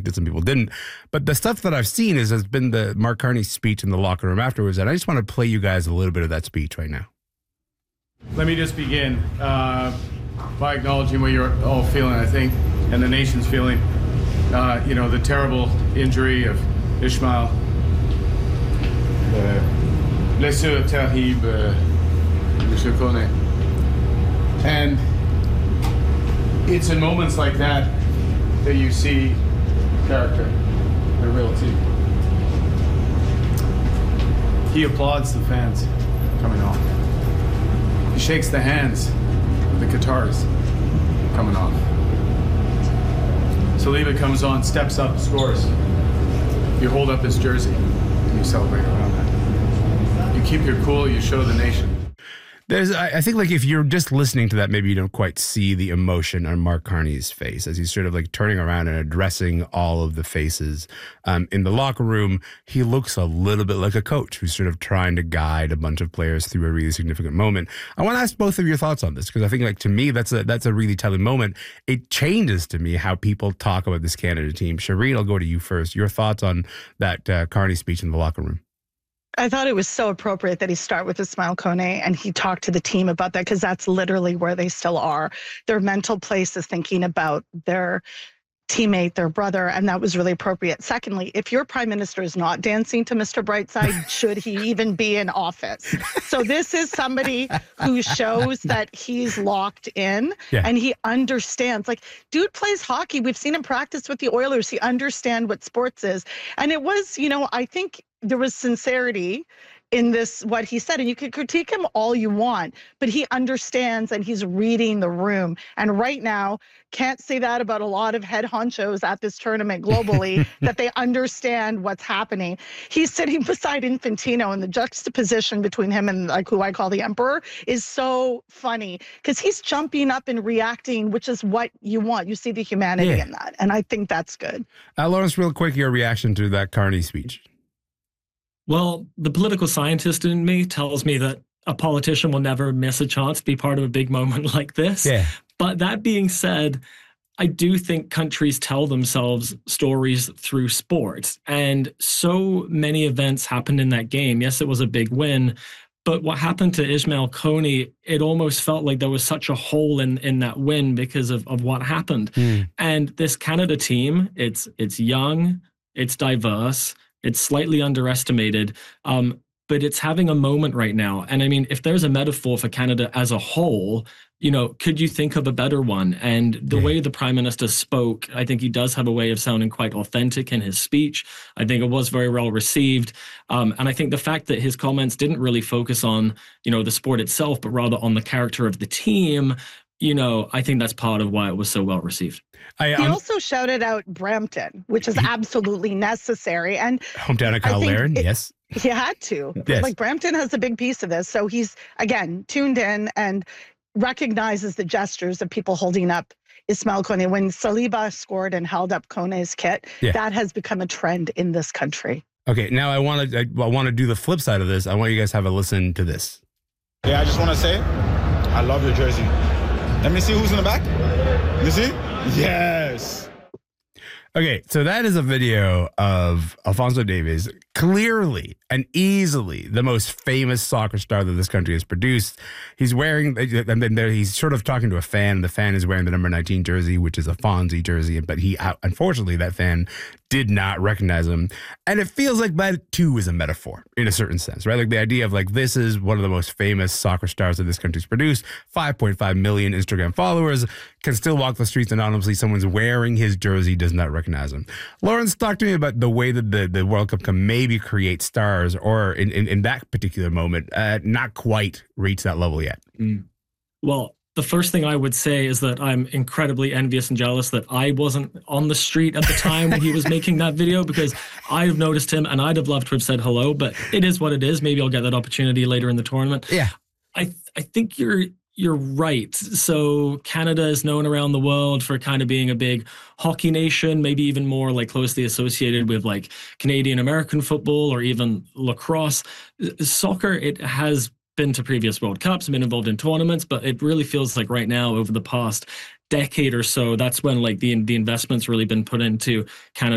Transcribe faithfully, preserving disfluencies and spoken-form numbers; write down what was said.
liked it, some people didn't. But the stuff that I've seen is has been the Mark Carney's speech in the locker room afterwards, and I just want to play you guys a little bit of that speech right now. Let me just begin uh, by acknowledging what you're all feeling, I think, and the nation's feeling. Uh, you know, the terrible injury of Ismaël. Uh, blessure terrible, uh, Monsieur Koné. And it's in moments like that that you see character, the real team. He applauds the fans coming off. He shakes the hands of the Qataris coming off. Saliba comes on, steps up, scores. You hold up his jersey and you celebrate around that. You keep your cool, you show the nation. There's, I think, like if you're just listening to that, maybe you don't quite see the emotion on Mark Carney's face as he's sort of like turning around and addressing all of the faces um, in the locker room. He looks a little bit like a coach who's sort of trying to guide a bunch of players through a really significant moment. I want to ask both of your thoughts on this because I think, like, to me, that's a that's a really telling moment. It changes to me how people talk about this Canada team. Shireen, I'll go to you first. Your thoughts on that uh, Carney speech in the locker room? I thought it was so appropriate that he start with Ismaël Koné and he talked to the team about that because that's literally where they still are. Their mental place is thinking about their teammate, their brother, and that was really appropriate. Secondly, if your prime minister is not dancing to Mister Brightside, should he even be in office? So this is somebody who shows that he's locked in yeah. and he understands. Like, dude plays hockey. We've seen him practice with the Oilers. He understands what sports is. And it was, you know, I think there was sincerity in this, what he said, and you can critique him all you want, but he understands and he's reading the room. And right now, can't say that about a lot of head honchos at this tournament globally, that they understand what's happening. He's sitting beside Infantino, and the juxtaposition between him and like who I call the emperor is so funny because he's jumping up and reacting, which is what you want. You see the humanity yeah. in that, and I think that's good. Uh, Lawrence, real quick, your reaction to that Carney speech. Well, the political scientist in me tells me that a politician will never miss a chance to be part of a big moment like this. Yeah. But that being said, I do think countries tell themselves stories through sports. And so many events happened in that game. Yes, it was a big win. But what happened to Ismaël Koné, it almost felt like there was such a hole in, in that win because of, of what happened. Mm. And this Canada team, it's it's young, it's diverse, it's slightly underestimated, um, but it's having a moment right now. And I mean, if there's a metaphor for Canada as a whole, you know, could you think of a better one? And the yeah. way the Prime Minister spoke, I think he does have a way of sounding quite authentic in his speech. I think it was very well received. Um, and I think the fact that his comments didn't really focus on, you know, the sport itself, but rather on the character of the team, you know, I think that's part of why it was so well received. I, um, he also shouted out Brampton, which is absolutely necessary. And hometown of Kyle Larin, yes. He had to. Yes. Like, Brampton has a big piece of this. So he's, again, tuned in and recognizes the gestures of people holding up Ismaël Koné. When Saliba scored and held up Koné's kit, yeah. that has become a trend in this country. Okay, now I want to I, I want to do the flip side of this. I want you guys to have a listen to this. Yeah, I just want to say, I love your jersey. Let me see who's in the back. You see? Yes. Okay, so that is a video of Alphonso Davies, clearly and easily the most famous soccer star that this country has produced. He's wearing, and then there, he's sort of talking to a fan. The fan is wearing the number nineteen jersey, which is a Fonzie jersey, but he, unfortunately, that fan did not recognize him. And it feels like that, too, is a metaphor in a certain sense, right? Like the idea of, like, this is one of the most famous soccer stars that this country's produced, five point five million Instagram followers, can still walk the streets anonymously. Someone's wearing his jersey, does not recognize him. Lawrence, talk to me about the way that the, the World Cup can maybe create stars, or in, in, in that particular moment, uh, not quite reach that level yet. Mm. Well, the first thing I would say is that I'm incredibly envious and jealous that I wasn't on the street at the time when he was making that video, because I've noticed him and I'd have loved to have said hello, but it is what it is. Maybe I'll get that opportunity later in the tournament. Yeah. I I think you're you're right. So Canada is known around the world for kind of being a big hockey nation, maybe even more like closely associated with like Canadian American football or even lacrosse. Soccer, it has been to previous World Cups, been involved in tournaments, but it really feels like right now, over the past decade or so, that's when like the the investment's really been put into Canada.